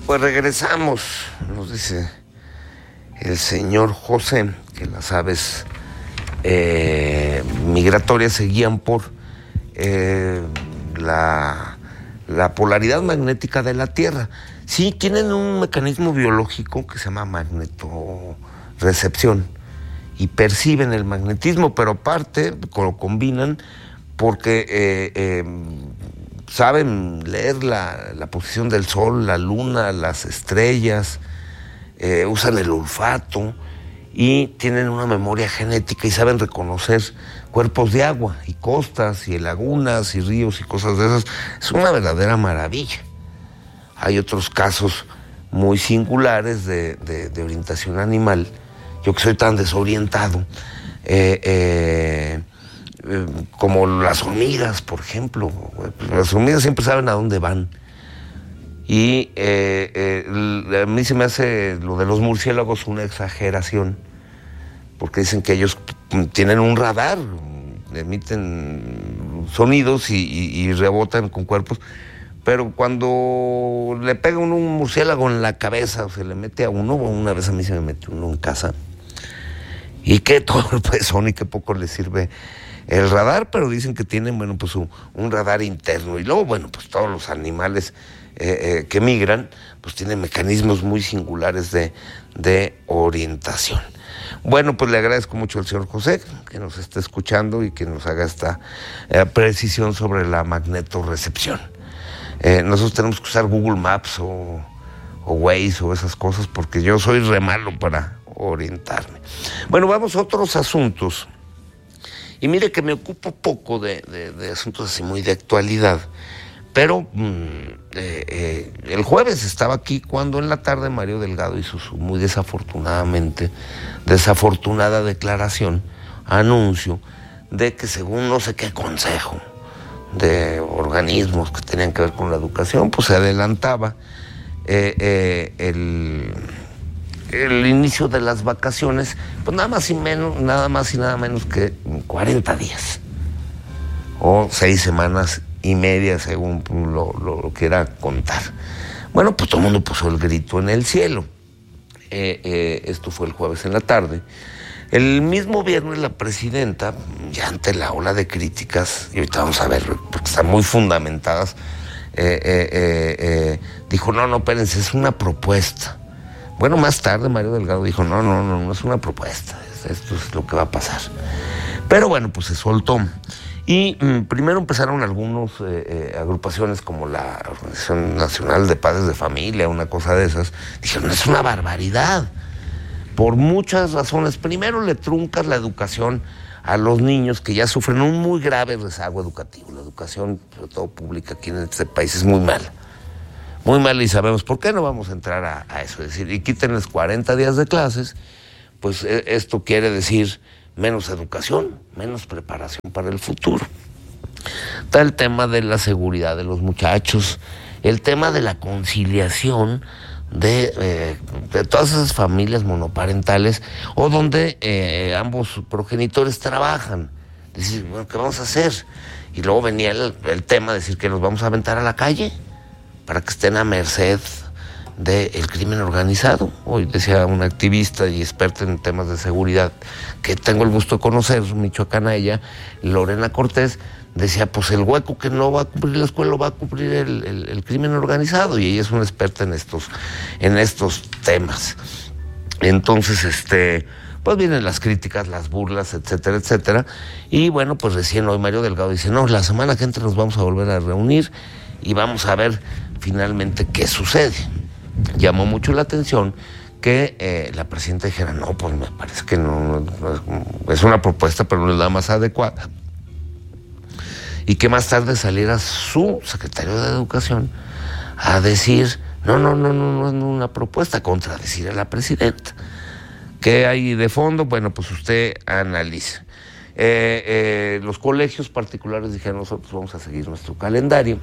Pues regresamos, nos dice el señor José, que las aves migratorias se guían por la polaridad magnética de la Tierra. Sí, tienen un mecanismo biológico que se llama magnetorrecepción y perciben el magnetismo, pero aparte lo combinan porque saben leer la posición del sol, la luna, las estrellas, usan el olfato y tienen una memoria genética y saben reconocer cuerpos de agua y costas y lagunas y ríos y cosas de esas. Es una verdadera maravilla. Hay otros casos muy singulares de orientación animal. Yo que soy tan desorientado, como las hormigas, por ejemplo. Las hormigas siempre saben a dónde van. Y a mí se me hace lo de los murciélagos una exageración, porque dicen que ellos tienen un radar, emiten sonidos y rebotan con cuerpos, pero cuando le pega un murciélago en la cabeza o se le mete a uno, una vez a mí se me metió uno en casa, y qué torpes son y qué poco les sirve el radar, pero dicen que tienen, bueno, pues un radar interno. Y luego, bueno, pues todos los animales que migran, pues tienen mecanismos muy singulares de orientación. Bueno, pues le agradezco mucho al señor José que nos esté escuchando y que nos haga esta precisión sobre la magnetorrecepción. Nosotros tenemos que usar Google Maps o Waze o esas cosas, porque yo soy re malo para orientarme. Bueno, vamos a otros asuntos. Y mire que me ocupo poco de asuntos así muy de actualidad, pero el jueves estaba aquí cuando en la tarde Mario Delgado hizo su muy desafortunada declaración, anuncio, de que según no sé qué consejo de organismos que tenían que ver con la educación, pues se adelantaba el inicio de las vacaciones, pues nada más y nada menos que 40 días o 6 semanas y media, según lo quiera contar. Bueno, pues todo el mundo puso el grito en el cielo. Esto fue el jueves en la tarde. El mismo viernes la presidenta, ya ante la ola de críticas, y ahorita vamos a ver, porque están muy fundamentadas, dijo, no, espérense, es una propuesta. Bueno, más tarde Mario Delgado dijo, no es una propuesta, esto es lo que va a pasar. Pero bueno, pues se soltó. Y primero empezaron algunas agrupaciones como la Organización Nacional de Padres de Familia, una cosa de esas. Dijeron, es una barbaridad. Por muchas razones. Primero, le truncas la educación a los niños que ya sufren un muy grave rezago educativo. La educación, sobre todo pública, aquí en este país es muy mala. Muy mal, y sabemos por qué no vamos a entrar a eso. Es decir, y quítenles 40 días de clases, pues esto quiere decir menos educación, menos preparación para el futuro. Está el tema de la seguridad de los muchachos, el tema de la conciliación de todas esas familias monoparentales o donde ambos progenitores trabajan. Decir, bueno, ¿qué vamos a hacer? Y luego venía el tema de decir que nos vamos a aventar a la calle para que estén a merced del crimen organizado. Hoy decía una activista y experta en temas de seguridad que tengo el gusto de conocer, michoacana ella, Lorena Cortés, decía, pues el hueco que no va a cubrir la escuela lo va a cubrir el crimen organizado, y ella es una experta en estos temas. Entonces, pues vienen las críticas, las burlas, etcétera, y bueno, pues recién hoy Mario Delgado dice, no, la semana que entra nos vamos a volver a reunir y vamos a ver finalmente qué sucede. Llamó mucho la atención que la presidenta dijera, no, pues me parece que no es una propuesta, pero no es la más adecuada. Y que más tarde saliera su secretario de Educación a decir, no es una propuesta, contradecir a la presidenta. ¿Qué hay de fondo? Bueno, pues usted analice. Los colegios particulares dijeron, nosotros vamos a seguir nuestro calendario.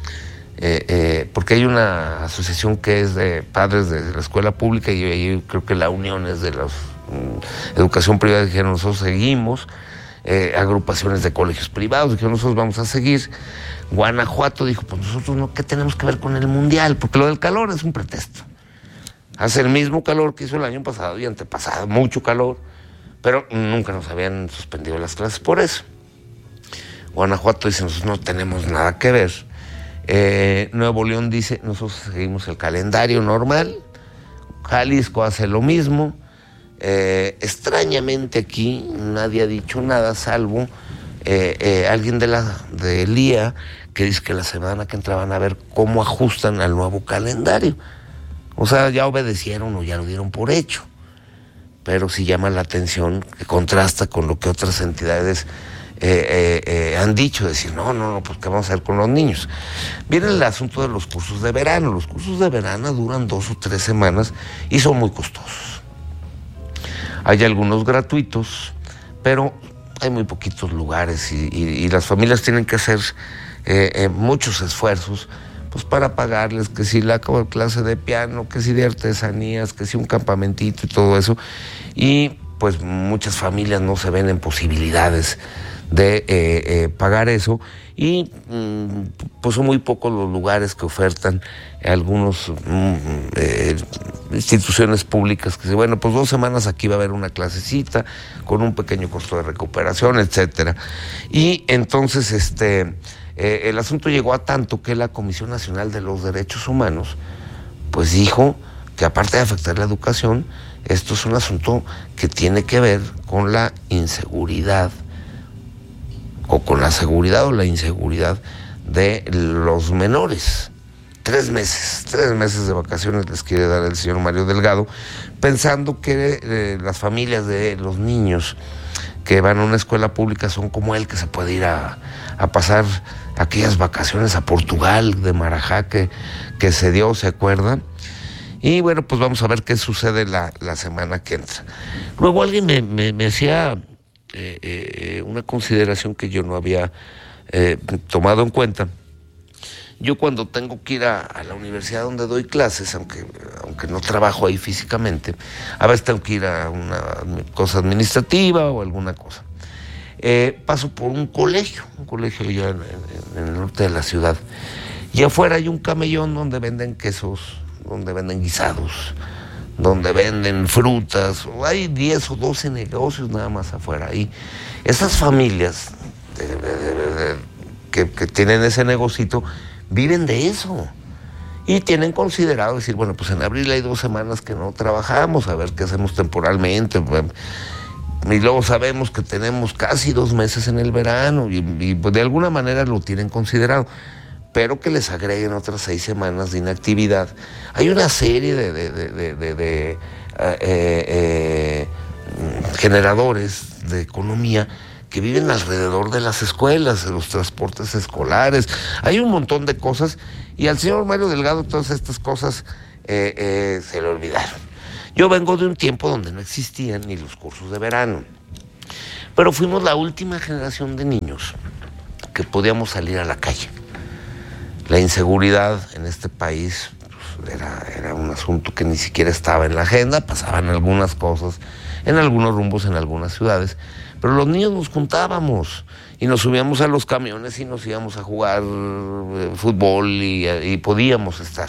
Porque hay una asociación que es de padres de la escuela pública y creo que la unión es de la educación privada, dijeron nosotros seguimos, agrupaciones de colegios privados, dijeron nosotros vamos a seguir. Guanajuato dijo, pues nosotros no, ¿qué tenemos que ver con el mundial? Porque lo del calor es un pretexto. Hace el mismo calor que hizo el año pasado y antepasado, mucho calor, pero nunca nos habían suspendido las clases por eso. Guanajuato dice, nosotros no tenemos nada que ver. Nuevo León dice, nosotros seguimos el calendario normal. Jalisco hace lo mismo. Extrañamente aquí nadie ha dicho nada, salvo alguien de LIA que dice que la semana que entra van a ver cómo ajustan al nuevo calendario. O sea, ya obedecieron o ya lo dieron por hecho. Pero sí llama la atención que contrasta con lo que otras entidades han dicho, decir, no, pues ¿qué vamos a hacer con los niños? Viene el asunto de los cursos de verano. Los cursos de verano duran 2 o 3 semanas y son muy costosos. Hay algunos gratuitos, pero hay muy poquitos lugares y las familias tienen que hacer muchos esfuerzos pues para pagarles, que si la clase de piano, que si de artesanías, que si un campamentito y todo eso. Y pues muchas familias no se ven en posibilidades de pagar eso y pues son muy pocos los lugares que ofertan algunos instituciones públicas que dicen, bueno, pues 2 semanas aquí va a haber una clasecita con un pequeño costo de recuperación, etcétera. Y entonces el asunto llegó a tanto que la Comisión Nacional de los Derechos Humanos pues dijo que aparte de afectar la educación, esto es un asunto que tiene que ver con la inseguridad o con la seguridad o la inseguridad de los menores. 3 meses de vacaciones les quiere dar el señor Mario Delgado, pensando que las familias de los niños que van a una escuela pública son como él, que se puede ir a pasar aquellas vacaciones a Portugal de Marajá que se dio, ¿se acuerdan? Y bueno, pues vamos a ver qué sucede la semana que entra. Luego alguien me hacía una consideración que yo no había tomado en cuenta. Yo cuando tengo que ir a la universidad donde doy clases, aunque no trabajo ahí físicamente, a veces tengo que ir a una cosa administrativa o alguna cosa. Paso por un colegio ya en el norte de la ciudad. Y afuera hay un camellón donde venden quesos, donde venden guisados, donde venden frutas. Hay 10 o 12 negocios nada más afuera. Y esas familias que tienen ese negocito viven de eso. Y tienen considerado decir, bueno, pues en abril hay 2 semanas que no trabajamos, a ver qué hacemos temporalmente. Y luego sabemos que tenemos casi 2 meses en el verano y pues de alguna manera lo tienen considerado. Pero que les agreguen otras 6 semanas de inactividad. Hay una serie de generadores de economía que viven alrededor de las escuelas, de los transportes escolares. Hay un montón de cosas y al señor Mario Delgado todas estas cosas se le olvidaron. Yo vengo de un tiempo donde no existían ni los cursos de verano, pero fuimos la última generación de niños que podíamos salir a la calle. La inseguridad en este país pues, era un asunto que ni siquiera estaba en la agenda, pasaban algunas cosas en algunos rumbos, en algunas ciudades, pero los niños nos juntábamos y nos subíamos a los camiones y nos íbamos a jugar fútbol y podíamos estar.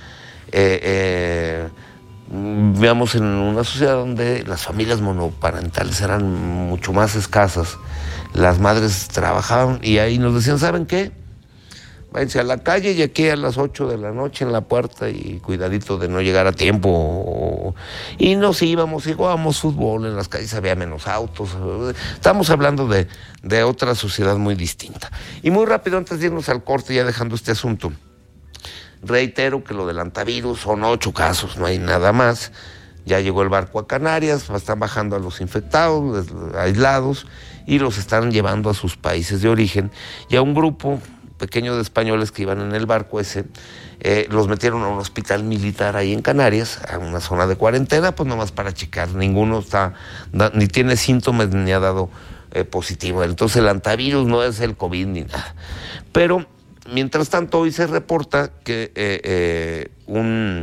Vivíamos en una sociedad donde las familias monoparentales eran mucho más escasas, las madres trabajaban y ahí nos decían, ¿saben qué? Váyanse a la calle y aquí a las 8 de la noche en la puerta y cuidadito de no llegar a tiempo. Y nos íbamos y jugábamos fútbol, en las calles había menos autos. Estamos hablando de otra sociedad muy distinta. Y muy rápido, antes de irnos al corte, ya dejando este asunto, reitero que lo del antivirus son 8 casos, no hay nada más. Ya llegó el barco a Canarias, están bajando a los infectados, aislados, y los están llevando a sus países de origen. Y a un grupo pequeño de españoles que iban en el barco ese, los metieron a un hospital militar ahí en Canarias, a una zona de cuarentena, pues nomás para checar. Ninguno ni tiene síntomas ni ha dado positivo. Entonces el antivirus no es el COVID ni nada. Pero mientras tanto hoy se reporta que un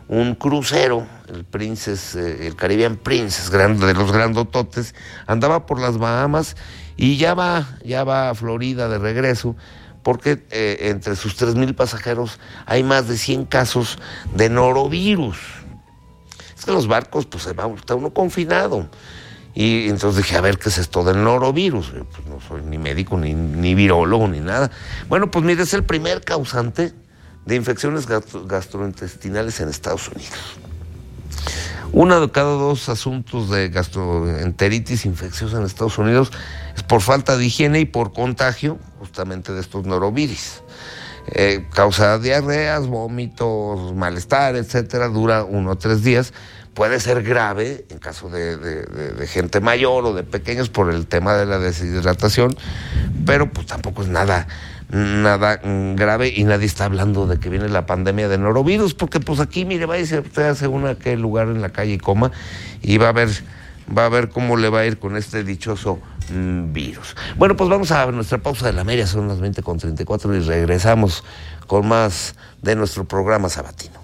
un crucero, el Caribbean Princess, de los grandototes, andaba por las Bahamas y ya va a Florida de regreso, porque entre sus 3,000 pasajeros hay más de 100 casos de norovirus. Es que los barcos, pues está uno confinado. Y entonces dije, a ver, ¿qué es esto del norovirus? Pues no soy ni médico, ni virólogo, ni nada. Bueno, pues mire, es el primer causante de infecciones gastrointestinales en Estados Unidos. 1 de cada 2 asuntos de gastroenteritis infecciosa en Estados Unidos es por falta de higiene y por contagio justamente de estos norovirus. Causa diarreas, vómitos, malestar, etcétera, dura 1 o 3 días. Puede ser grave en caso de gente mayor o de pequeños por el tema de la deshidratación, pero pues tampoco es nada grave y nadie está hablando de que viene la pandemia de norovirus, porque pues aquí, mire, vaya usted hace aquel lugar en la calle y coma y va a ver cómo le va a ir con este dichoso virus. Bueno, pues vamos a nuestra pausa de la media, son las 20:34 y regresamos con más de nuestro programa sabatino.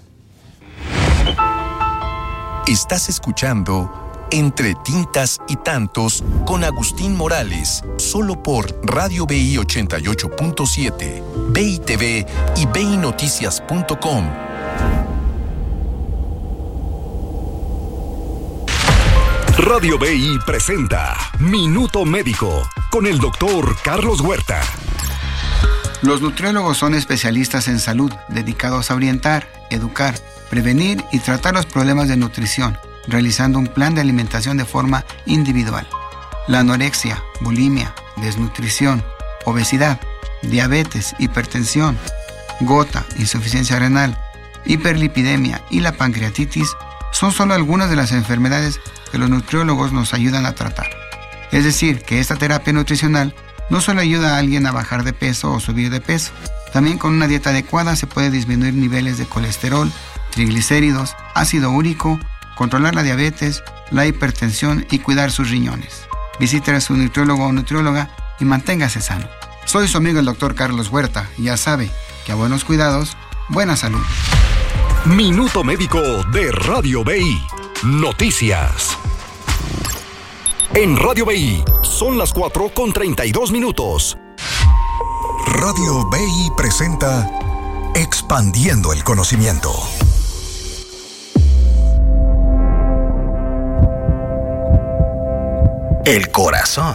Estás escuchando Entre Tintas y Tantos con Agustín Morales, solo por Radio BI 88.7, BI TV y BINoticias.com. Radio BI presenta Minuto Médico con el doctor Carlos Huerta. Los nutriólogos son especialistas en salud, dedicados a orientar, educar, prevenir y tratar los problemas de nutrición, realizando un plan de alimentación de forma individual. La anorexia, bulimia, desnutrición, obesidad, diabetes, hipertensión, gota, insuficiencia renal, hiperlipidemia y la pancreatitis son solo algunas de las enfermedades que los nutriólogos nos ayudan a tratar. Es decir, que esta terapia nutricional no solo ayuda a alguien a bajar de peso o subir de peso, también con una dieta adecuada se puede disminuir niveles de colesterol, triglicéridos, ácido úrico, controlar la diabetes, la hipertensión y cuidar sus riñones. Visite a su nutriólogo o nutrióloga y manténgase sano. Soy su amigo el doctor Carlos Huerta y ya sabe que a buenos cuidados, buena salud. Minuto Médico de Radio BI. Noticias. En Radio BI son las 4:32. Radio BI presenta Expandiendo el Conocimiento. El corazón.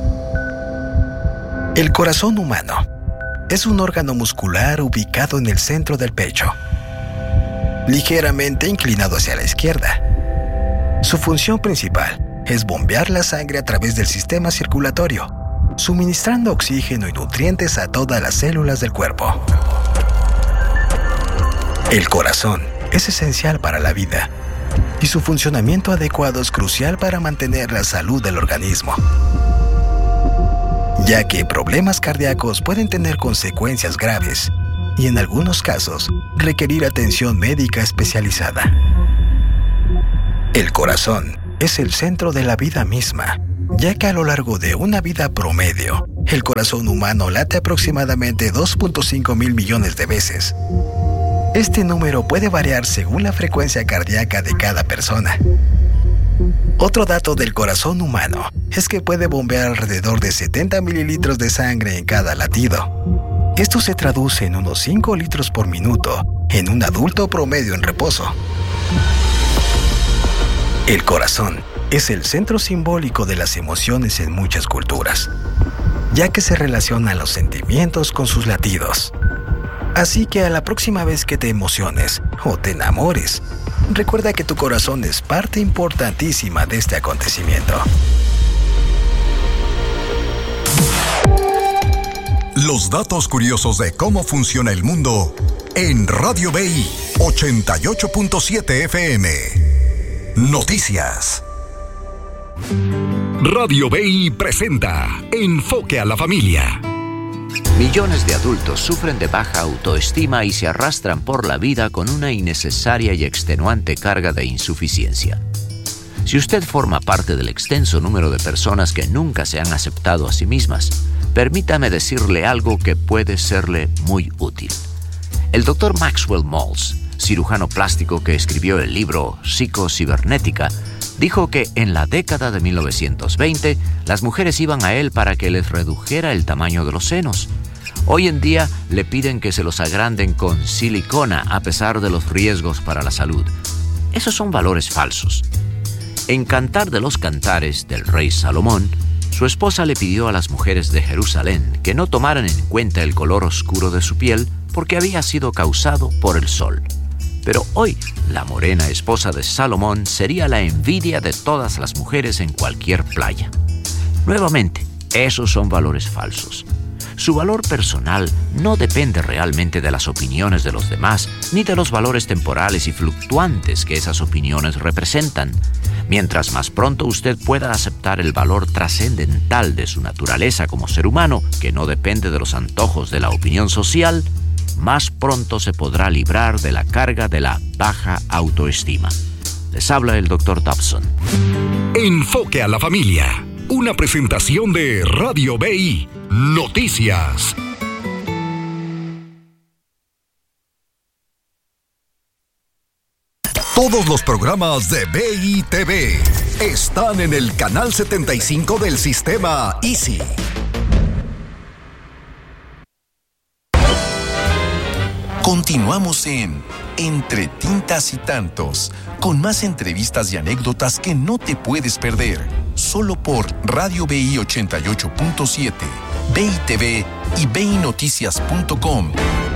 El corazón humano es un órgano muscular ubicado en el centro del pecho, ligeramente inclinado hacia la izquierda. Su función principal es bombear la sangre a través del sistema circulatorio, suministrando oxígeno y nutrientes a todas las células del cuerpo. El corazón es esencial para la vida y su funcionamiento adecuado es crucial para mantener la salud del organismo, ya que problemas cardíacos pueden tener consecuencias graves y en algunos casos requerir atención médica especializada. El corazón es el centro de la vida misma, ya que a lo largo de una vida promedio, el corazón humano late aproximadamente 2.5 mil millones de veces. Este número puede variar según la frecuencia cardíaca de cada persona. Otro dato del corazón humano es que puede bombear alrededor de 70 mililitros de sangre en cada latido. Esto se traduce en unos 5 litros por minuto en un adulto promedio en reposo. El corazón es el centro simbólico de las emociones en muchas culturas, ya que se relaciona los sentimientos con sus latidos. Así que a la próxima vez que te emociones o te enamores, recuerda que tu corazón es parte importantísima de este acontecimiento. Los datos curiosos de cómo funciona el mundo en Radio BI 88.7 FM. Noticias. Radio BI presenta Enfoque a la Familia. Millones de adultos sufren de baja autoestima y se arrastran por la vida con una innecesaria y extenuante carga de insuficiencia. Si usted forma parte del extenso número de personas que nunca se han aceptado a sí mismas, permítame decirle algo que puede serle muy útil. El Dr. Maxwell Maltz, cirujano plástico que escribió el libro Psicocibernética, dijo que en la década de 1920 las mujeres iban a él para que les redujera el tamaño de los senos. Hoy en día le piden que se los agranden con silicona a pesar de los riesgos para la salud. Esos son valores falsos. En Cantar de los Cantares del rey Salomón, su esposa le pidió a las mujeres de Jerusalén que no tomaran en cuenta el color oscuro de su piel porque había sido causado por el sol. Pero hoy, la morena esposa de Salomón sería la envidia de todas las mujeres en cualquier playa. Nuevamente, esos son valores falsos. Su valor personal no depende realmente de las opiniones de los demás, ni de los valores temporales y fluctuantes que esas opiniones representan. Mientras más pronto usted pueda aceptar el valor trascendental de su naturaleza como ser humano, que no depende de los antojos de la opinión social, más pronto se podrá librar de la carga de la baja autoestima. Les habla el Dr. Dobson. Enfoque a la familia. Una presentación de Radio BI Noticias. Todos los programas de BI TV están en el canal 75 del sistema Easy. Continuamos en Entre Tintas y Tantos, con más entrevistas y anécdotas que no te puedes perder, solo por Radio BI 88.7, BI TV y BINoticias.com.